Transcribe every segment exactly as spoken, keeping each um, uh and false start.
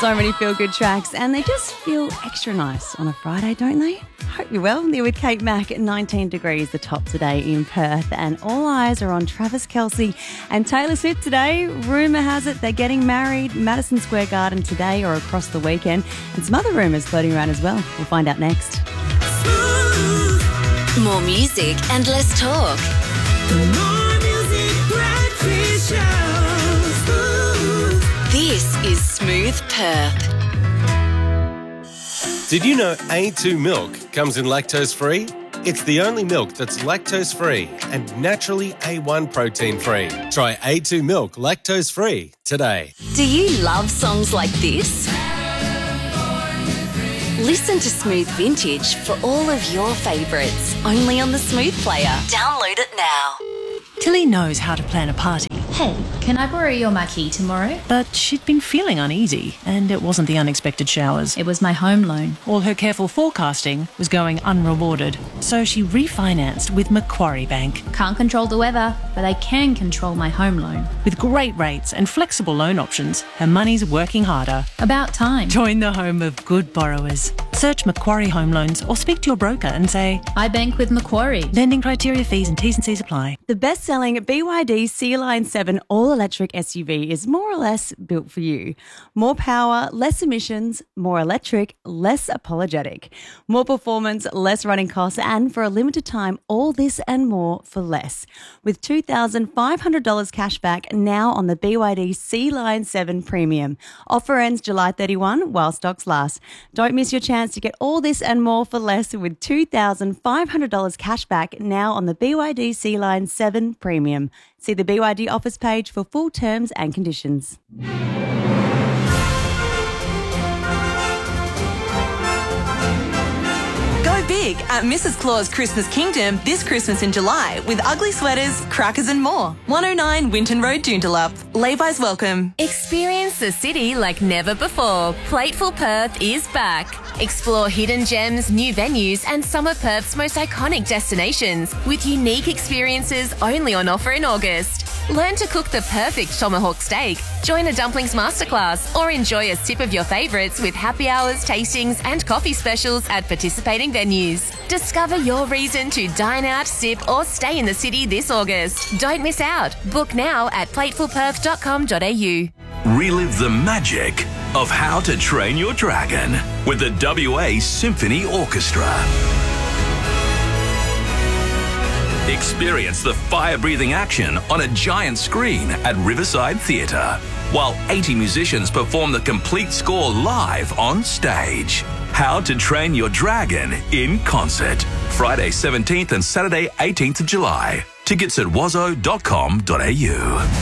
So many feel-good tracks, and they just feel extra nice on a Friday, don't they? Hope you're well. They're with Kate Mack at nineteen degrees, the top today in Perth, and all eyes are on Travis Kelce and Taylor Swift today. Rumour has it they're getting married Madison Square Garden today or across the weekend, and some other rumours floating around as well. We'll find out next. More music and less talk. More music, breakfast show. This is Smooth Perth. Did you know A two milk comes in lactose-free? It's the only milk that's lactose-free and naturally A one protein-free. Try A two milk lactose-free today. Do you love songs like this? Listen to Smooth Vintage for all of your favourites, only on the Smooth Player. Download it now. Tilly knows how to plan a party. Hey, can I borrow your marquee tomorrow? But she'd been feeling uneasy, and it wasn't the unexpected showers. It was my home loan. All her careful forecasting was going unrewarded, so she refinanced with Macquarie Bank. Can't control the weather, but I can control my home loan. With great rates and flexible loan options, her money's working harder. About time. Join the home of good borrowers. Search Macquarie Home Loans or speak to your broker and say, I bank with Macquarie. Lending criteria, fees and T's and C's apply. The best-selling B Y D Sea Line seven all-electric S U V is more or less built for you. More power, less emissions, more electric, less apologetic. More performance, less running costs, and for a limited time, all this and more for less. With two thousand five hundred dollars cash back now on the B Y D Sea Line seven Premium. Offer ends July thirty-first while stocks last. Don't miss your chance to get all this and more for less with two thousand five hundred dollars cash back now on the B Y D Sea Line seven Premium. See the B Y D office page for full terms and conditions. Go big at Missus Claus Christmas Kingdom this Christmas in July with ugly sweaters, crackers and more. one oh nine Winton Road, Joondalup. Levi's welcome. Experience the city like never before. Plateful Perth is back. Explore hidden gems, new venues and some of Perth's most iconic destinations with unique experiences only on offer in August. Learn to cook the perfect tomahawk steak, join a dumplings masterclass or enjoy a sip of your favourites with happy hours, tastings and coffee specials at participating venues. Discover your reason to dine out, sip or stay in the city this August. Don't miss out. Book now at plateful perth dot com dot a u. Relive the magic of How to Train Your Dragon with the W A Symphony Orchestra. Experience the fire-breathing action on a giant screen at Riverside Theatre, while eighty musicians perform the complete score live on stage. How to Train Your Dragon in concert. Friday seventeenth and Saturday eighteenth of July. Tickets at wazo dot com dot a u.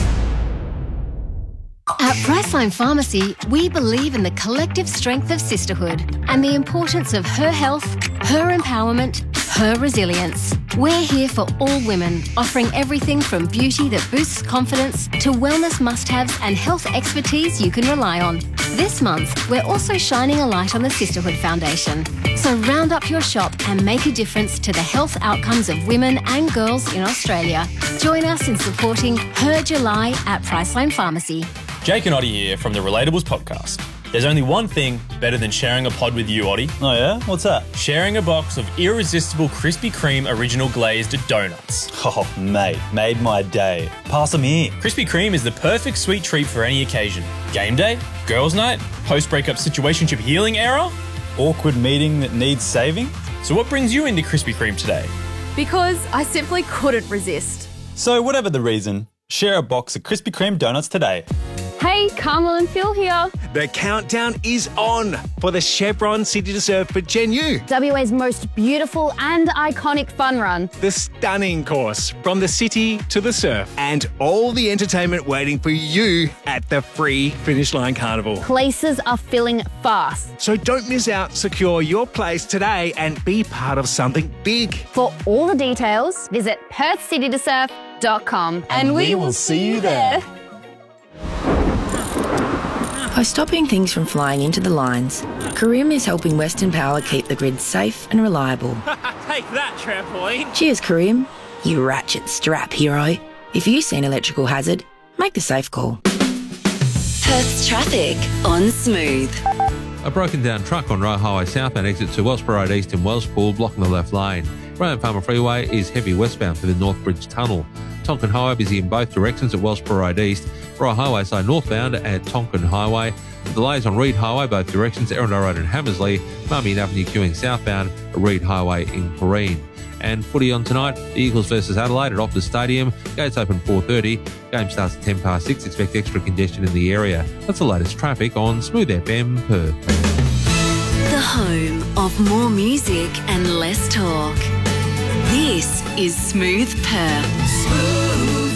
At Priceline Pharmacy, we believe in the collective strength of sisterhood and the importance of her health, her empowerment, her resilience. We're here for all women, offering everything from beauty that boosts confidence to wellness must-haves and health expertise you can rely on. This month, we're also shining a light on the Sisterhood Foundation. So round up your shop and make a difference to the health outcomes of women and girls in Australia. Join us in supporting Her July at Priceline Pharmacy. Jake and Oddie here from the Relatables podcast. There's only one thing better than sharing a pod with you, Oddie. Oh yeah? What's that? Sharing a box of irresistible Krispy Kreme original glazed donuts. Oh, mate, made my day. Pass them here. Krispy Kreme is the perfect sweet treat for any occasion. Game day, girls' night, post-breakup situationship healing era, awkward meeting that needs saving. So what brings you into Krispy Kreme today? Because I simply couldn't resist. So whatever the reason, share a box of Krispy Kreme donuts today. Hey, Carmel and Phil here. The countdown is on for the Chevron City to Surf for Gen U. W A's most beautiful and iconic fun run. The stunning course from the city to the surf and all the entertainment waiting for you at the free Finish Line Carnival. Places are filling fast. So don't miss out. Secure your place today and be part of something big. For all the details, visit perth city to surf dot com and, and we, we will will see you there. By stopping things from flying into the lines, Careem is helping Western Power keep the grid safe and reliable. Take that, trampoline! Cheers, Careem, you ratchet strap hero. If you see an electrical hazard, make the safe call. Perth's traffic on Smooth. A broken down truck on Roe Highway southbound exit to Wellsborough Road East in Wellspool, blocking the left lane. Graham Farmer Freeway is heavy westbound for the Northbridge Tunnel. Tonkin Highway busy in both directions at Wellsborough Road East. Royal Highway side northbound at Tonkin Highway. Delays on Reed Highway both directions, Erindale Road and Hammersley. Marmion Avenue queuing southbound at Reed Highway in Corrine. And footy on tonight, the Eagles versus Adelaide at Optus Stadium. Gates open four thirty. Game starts at ten past six. Expect extra congestion in the area. That's the latest traffic on Smooth F M Perth. The home of more music and less talk. This is Smooth Perth. Smooth.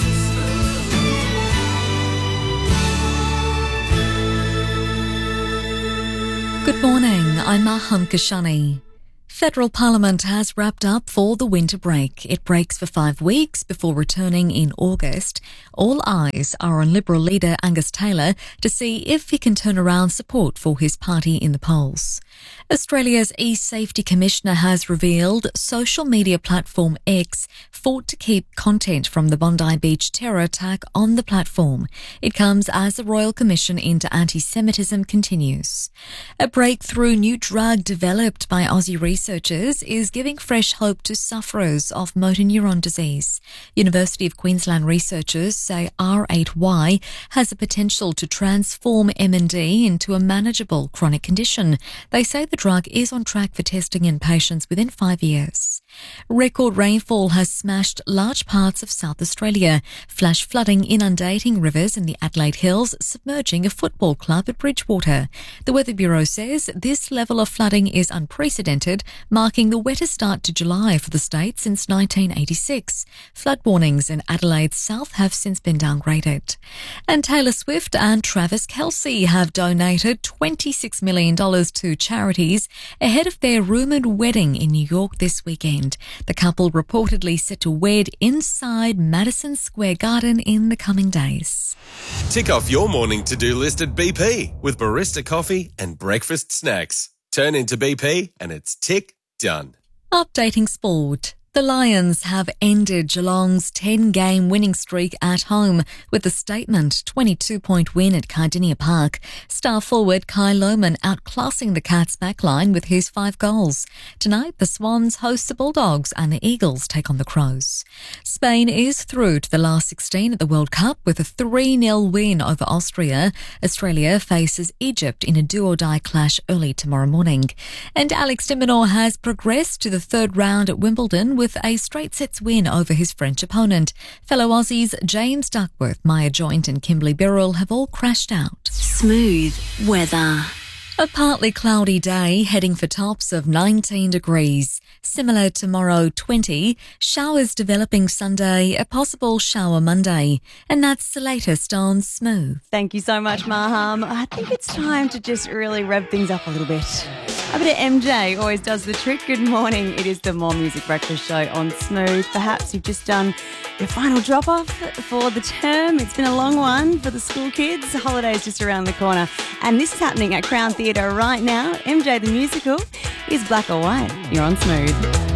Good morning, I'm Maham Kashani. Federal Parliament has wrapped up for the winter break. It breaks for five weeks before returning in August. All eyes are on Liberal leader Angus Taylor to see if he can turn around support for his party in the polls. Australia's e-safety commissioner has revealed social media platform X fought to keep content from the Bondi Beach terror attack on the platform. It comes as the Royal Commission into Anti-Semitism continues. A breakthrough new drug developed by Aussie researchers is giving fresh hope to sufferers of motor neuron disease. University of Queensland researchers say R eight Y has the potential to transform M N D into a manageable chronic condition. They say the drug is on track for testing in patients within five years. Record rainfall has smashed large parts of South Australia. Flash flooding inundating rivers in the Adelaide Hills, submerging a football club at Bridgewater. The Weather Bureau says this level of flooding is unprecedented, marking the wettest start to July for the state since nineteen eighty-six. Flood warnings in Adelaide's south have since been downgraded. And Taylor Swift and Travis Kelce have donated twenty-six million dollars to charities ahead of their rumoured wedding in New York this weekend. The couple reportedly set to wed inside Madison Square Garden in the coming days. Tick off your morning to-do list at B P with barista coffee and breakfast snacks. Turn into B P and it's tick done. Updating sport. The Lions have ended Geelong's ten-game winning streak at home with a statement twenty-two point win at Cardinia Park. Star forward Kai Lohmann outclassing the Cats' backline with his five goals. Tonight, the Swans host the Bulldogs and the Eagles take on the Crows. Spain is through to the last sixteen at the World Cup with a three nil win over Austria. Australia faces Egypt in a do-or-die clash early tomorrow morning. And Alex de Minaur has progressed to the third round at Wimbledon with with a straight sets win over his French opponent. Fellow Aussies James Duckworth, Maya Joint and Kimberly Birrell have all crashed out. Smooth weather. A partly cloudy day, heading for tops of nineteen degrees. Similar tomorrow, twenty. Showers developing Sunday, a possible shower Monday. And that's the latest on Smooth. Thank you so much, Maham. I think it's time to just really rev things up a little bit. A bit of M J always does the trick. Good morning. It is the More Music Breakfast Show on Smooth. Perhaps you've just done your final drop-off for the term. It's been a long one for the school kids. The holiday's just around the corner. And this is happening at Crown Theatre right now. M J the Musical is Black or White. You're on Smooth.